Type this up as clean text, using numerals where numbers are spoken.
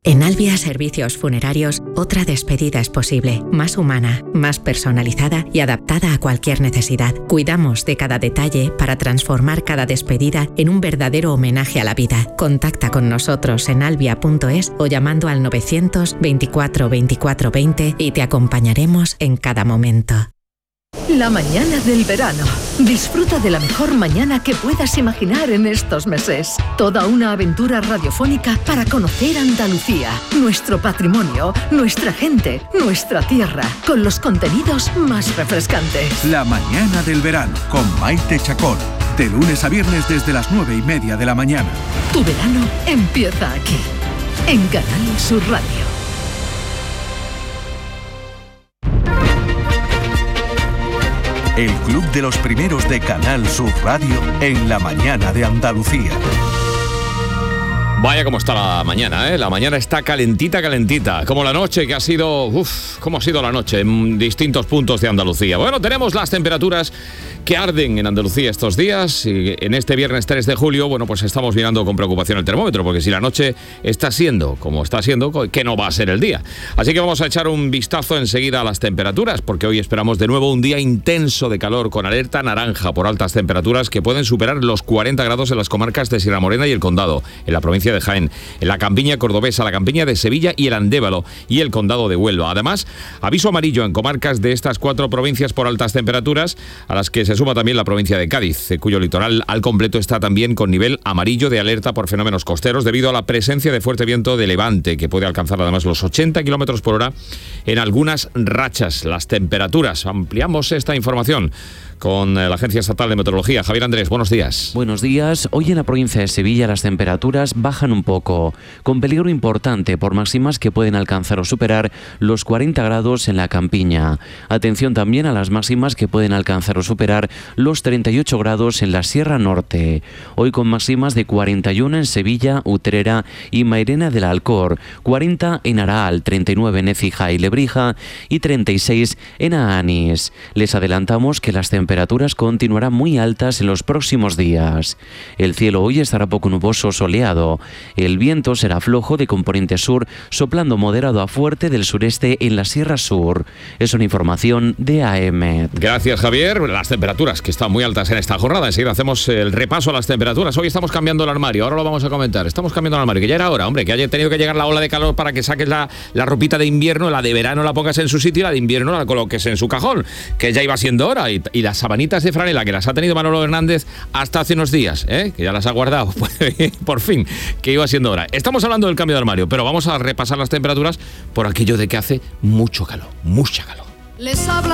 En Albia Servicios Funerarios, otra despedida es posible, más humana, más personalizada y adaptada a cualquier necesidad. Cuidamos de cada detalle para transformar cada despedida en un verdadero homenaje a la vida. Contacta con nosotros en albia.es o llamando al 924 24 20 y te acompañaremos en cada momento. La mañana del verano. Disfruta de la mejor mañana que puedas imaginar en estos meses. Toda una aventura radiofónica para conocer Andalucía, nuestro patrimonio, nuestra gente, nuestra tierra, con los contenidos más refrescantes. La mañana del verano con Maite Chacón. De lunes a viernes desde las 9:30 de la mañana. Tu verano empieza aquí, en Canal Sur Radio. El Club de los Primeros de Canal Sur Radio en la mañana de Andalucía. Vaya como está la mañana, ¿eh? La mañana está calentita, calentita. Como la noche que ha sido... ¿cómo ha sido la noche en distintos puntos de Andalucía? Bueno, tenemos las temperaturas que arden en Andalucía estos días. Y en este viernes 3 de julio, bueno, pues estamos mirando con preocupación el termómetro, porque si la noche está siendo como está siendo, ¿qué no va a ser el día? Así que vamos a echar un vistazo enseguida a las temperaturas, porque hoy esperamos de nuevo un día intenso de calor, con alerta naranja por altas temperaturas que pueden superar los 40 grados en las comarcas de Sierra Morena y el Condado, en la provincia de Jaén, en la campiña cordobesa, la campiña de Sevilla y el Andévalo y el condado de Huelva. Además, aviso amarillo en comarcas de estas 4 provincias por altas temperaturas, a las que se suma también la provincia de Cádiz, cuyo litoral al completo está también con nivel amarillo de alerta por fenómenos costeros debido a la presencia de fuerte viento de levante, que puede alcanzar además los 80 kilómetros por hora en algunas rachas. Las temperaturas, ampliamos esta información con la Agencia Estatal de Meteorología. Javier Andrés, buenos días. Buenos días. Hoy en la provincia de Sevilla las temperaturas bajan un poco, con peligro importante por máximas que pueden alcanzar o superar los 40 grados en la campiña. Atención también a las máximas que pueden alcanzar o superar los 38 grados en la Sierra Norte. Hoy con máximas de 41 en Sevilla, Utrera y Mairena del Alcor, 40 en Araal, 39 en Écija y Lebrija y 36 en Aanís. Les adelantamos que las temperaturas continuarán muy altas en los próximos días. El cielo hoy estará poco nuboso, soleado. El viento será flojo de componente sur, soplando moderado a fuerte del sureste en la Sierra Sur. Es una información de AEMET. Gracias, Javier. Las temperaturas que están muy altas en esta jornada. Enseguida hacemos el repaso a las temperaturas. Hoy estamos cambiando el armario, ahora lo vamos a comentar. Estamos cambiando el armario, que ya era hora, hombre, que haya tenido que llegar la ola de calor para que saques la ropita de invierno, la de verano la pongas en su sitio y la de invierno la coloques en su cajón, que ya iba siendo hora. Y las sabanitas de franela que las ha tenido Manolo Hernández hasta hace unos días, que ya las ha guardado, por fin, que iba siendo hora. Estamos hablando del cambio de armario, pero vamos a repasar las temperaturas por aquello de que hace mucho calor, mucha calor.